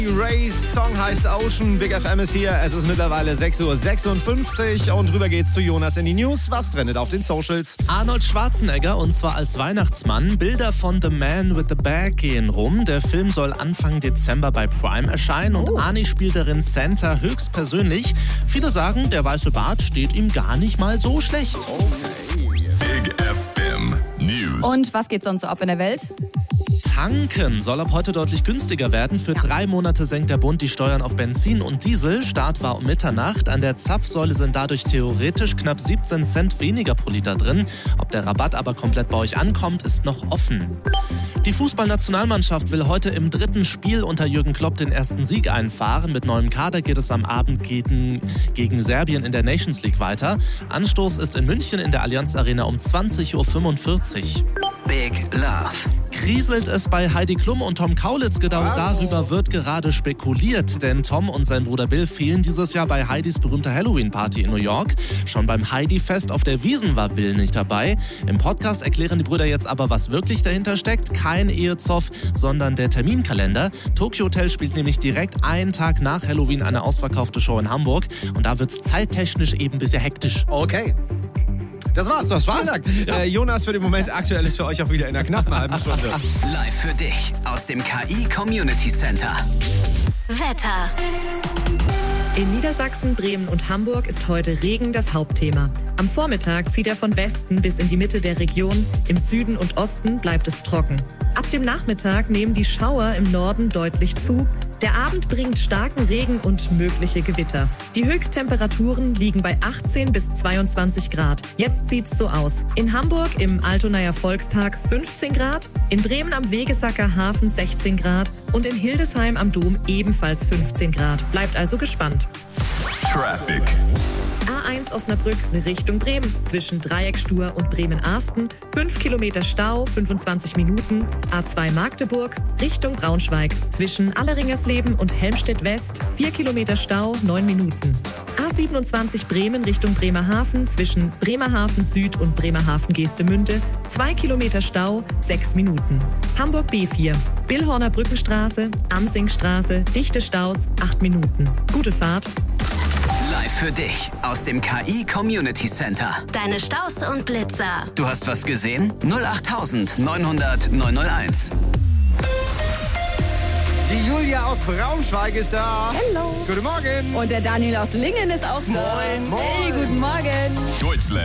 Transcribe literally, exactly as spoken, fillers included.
Rays Song heißt Ocean. Big F M ist hier. Es ist mittlerweile sechs Uhr sechsundfünfzig und rüber geht's zu Jonas in die News. Was trendet auf den Socials? Arnold Schwarzenegger, und zwar als Weihnachtsmann. Bilder von The Man with the Bag gehen rum. Der Film soll Anfang Dezember bei Prime erscheinen und oh. Arnie spielt darin Santa höchstpersönlich. Viele sagen, der weiße Bart steht ihm gar nicht mal so schlecht. Okay. Big F M News. Und was geht sonst so ab in der Welt? Tanken soll ab heute deutlich günstiger werden. Für ja. drei Monate senkt der Bund die Steuern auf Benzin und Diesel. Start war um Mitternacht. An der Zapfsäule sind dadurch theoretisch knapp siebzehn Cent weniger pro Liter drin. Ob der Rabatt aber komplett bei euch ankommt, ist noch offen. Die Fußballnationalmannschaft will heute im dritten Spiel unter Jürgen Klopp den ersten Sieg einfahren. Mit neuem Kader geht es am Abend gegen, gegen Serbien in der Nations League weiter. Anstoß ist in München in der Allianz Arena um zwanzig Uhr fünfundvierzig. Big Love. Kriselt es bei Heidi Klum und Tom Kaulitz? Genau darüber wird gerade spekuliert, denn Tom und sein Bruder Bill fehlen dieses Jahr bei Heidis berühmter Halloween-Party in New York. Schon beim Heidi-Fest auf der Wiesn war Bill nicht dabei. Im Podcast erklären die Brüder jetzt aber, was wirklich dahinter steckt. Kein Ehezoff, sondern der Terminkalender. Tokyo Hotel spielt nämlich direkt einen Tag nach Halloween eine ausverkaufte Show in Hamburg. Und da wird's zeittechnisch eben ein bisschen hektisch. Okay. Das war's, das war's. Vielen Dank. Ja. Äh, Jonas, für den Moment aktuell ist für euch auch wieder in einer knappen halben Stunde. Live für dich aus dem K I Community Center. Wetter. In Niedersachsen, Bremen und Hamburg ist heute Regen das Hauptthema. Am Vormittag zieht er von Westen bis in die Mitte der Region. Im Süden und Osten bleibt es trocken. Ab dem Nachmittag nehmen die Schauer im Norden deutlich zu. Der Abend bringt starken Regen und mögliche Gewitter. Die Höchsttemperaturen liegen bei achtzehn bis zweiundzwanzig Grad. Jetzt sieht's so aus. In Hamburg im Altonaer Volkspark fünfzehn Grad, in Bremen am Wegesacker Hafen sechzehn Grad und in Hildesheim am Dom ebenfalls fünfzehn Grad. Bleibt also gespannt. Traffic. A eins Osnabrück Richtung Bremen. Zwischen Dreieckstur und Bremen-Arsten. fünf Kilometer Stau, fünfundzwanzig Minuten. A zwei Magdeburg Richtung Braunschweig. Zwischen Alleringersleben und Helmstedt-West. vier Kilometer Stau, neun Minuten. A siebenundzwanzig Bremen Richtung Bremerhaven. Zwischen Bremerhaven Süd und Bremerhaven Geestemünde. zwei Kilometer Stau, sechs Minuten. Hamburg B vier Billhorner Brückenstraße, Amsingstraße. Dichte Staus, acht Minuten. Gute Fahrt. Live für dich aus dem K I Community Center. Deine Staus und Blitzer. Du hast was gesehen? null acht neunhundert neunhunderteins. Die Julia aus Braunschweig ist da. Hello. Guten Morgen. Und der Daniel aus Lingen ist auch da. Moin. Moin. Hey, guten Morgen. Deutschland.